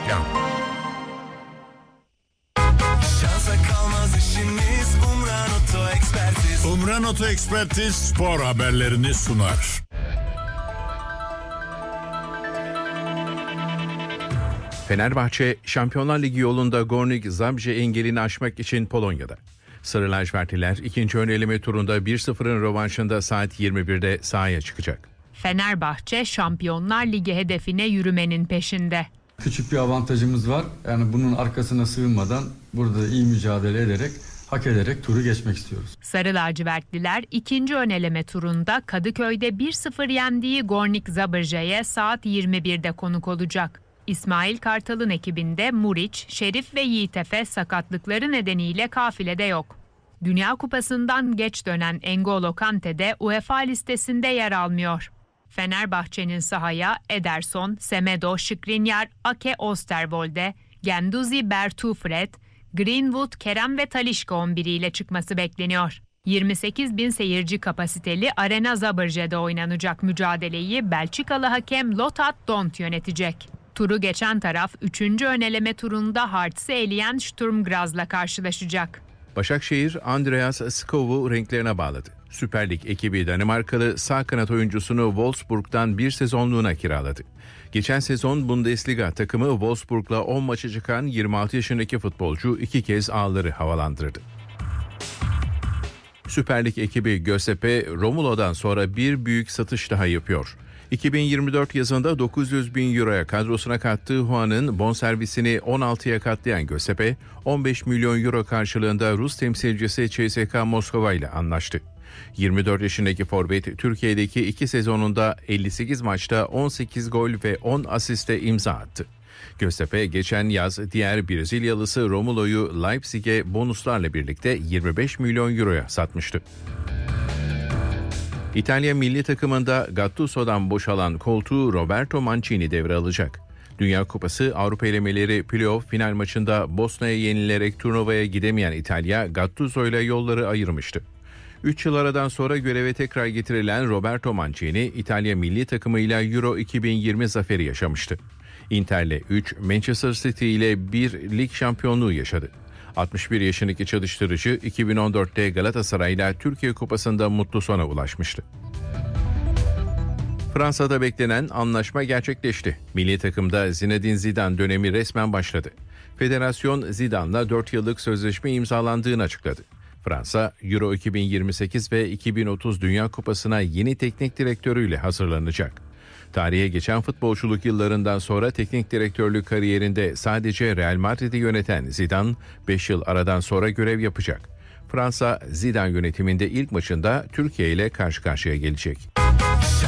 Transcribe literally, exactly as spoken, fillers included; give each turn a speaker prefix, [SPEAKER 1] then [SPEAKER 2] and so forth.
[SPEAKER 1] Reklam.
[SPEAKER 2] Umran Oto Ekspertiz spor haberlerini sunar.
[SPEAKER 1] Fenerbahçe, Şampiyonlar Ligi yolunda Górnik Zabrze engelini aşmak için Polonya'da. Sarı lacivertliler ikinci ön eleme turunda bir sıfırın rövanşında saat yirmi birde sahaya çıkacak.
[SPEAKER 3] Fenerbahçe, Şampiyonlar Ligi hedefine yürümenin peşinde.
[SPEAKER 4] Küçük bir avantajımız var. Yani bunun arkasına sığınmadan burada iyi mücadele ederek, hak ederek turu geçmek istiyoruz.
[SPEAKER 3] Sarı lacivertliler ikinci ön eleme turunda Kadıköy'de bir sıfır yendiği Górnik Zabrze'ye saat yirmi birde konuk olacak. İsmail Kartal'ın ekibinde Muriç, Şerif ve Yiğitefe sakatlıkları nedeniyle kafilede yok. Dünya Kupası'ndan geç dönen N'Golo Kanté de UEFA listesinde yer almıyor. Fenerbahçe'nin sahaya Ederson, Semedo, Skriniar, Ake Osterwolde, Guendouzi, Bertu Fred, Greenwood, Kerem ve Talisca on bir ile çıkması bekleniyor. yirmi sekiz bin seyirci kapasiteli Arena Zabrze'de oynanacak mücadeleyi Belçikalı hakem Lothar Dont yönetecek. Turu geçen taraf üçüncü öneleme turunda Hartz'i eleyen Sturm Graz'la karşılaşacak.
[SPEAKER 1] Başakşehir, Andreas Skov'u renklerine bağladı. Süper Lig ekibi Danimarkalı sağ kanat oyuncusunu Wolfsburg'dan bir sezonluğuna kiraladı. Geçen sezon Bundesliga takımı Wolfsburg'la on maça çıkan yirmi altı yaşındaki futbolcu iki kez ağları havalandırdı. Süper Lig ekibi Göztepe, Romulo'dan sonra bir büyük satış daha yapıyor. iki bin yirmi dört yazında dokuz yüz bin euroya kadrosuna kattığı Juan'ın bonservisini on altıya katlayan Göztepe, on beş milyon euro karşılığında Rus temsilcisi C S K Moskova ile anlaştı. yirmi dört yaşındaki forvet Türkiye'deki iki sezonunda elli sekiz maçta on sekiz gol ve on asiste imza attı. Göztepe geçen yaz diğer Brezilyalısı Romulo'yu Leipzig'e bonuslarla birlikte yirmi beş milyon euroya satmıştı. İtalya milli takımında Gattuso'dan boşalan koltuğu Roberto Mancini devralacak. Dünya Kupası Avrupa elemeleri playoff final maçında Bosna'ya yenilerek turnuvaya gidemeyen İtalya, Gattuso ile yolları ayırmıştı. üç yıl aradan sonra göreve tekrar getirilen Roberto Mancini, İtalya milli takımıyla Euro iki bin yirmi zaferi yaşamıştı. Inter'le üç, Manchester City ile bir lig şampiyonluğu yaşadı. altmış bir yaşındaki çalıştırıcı iki bin on dörtte Galatasaray'la Türkiye Kupası'nda mutlu sona ulaşmıştı. Fransa'da beklenen anlaşma gerçekleşti. Milli takımda Zinedine Zidane dönemi resmen başladı. Federasyon Zidane'la dört yıllık sözleşme imzalandığını açıkladı. Fransa, Euro iki bin yirmi sekiz ve iki bin otuz Dünya Kupası'na yeni teknik direktörüyle hazırlanacak. Tarihe geçen futbolculuk yıllarından sonra teknik direktörlük kariyerinde sadece Real Madrid'i yöneten Zidane, beş yıl aradan sonra görev yapacak. Fransa, Zidane yönetiminde ilk maçında Türkiye ile karşı karşıya gelecek.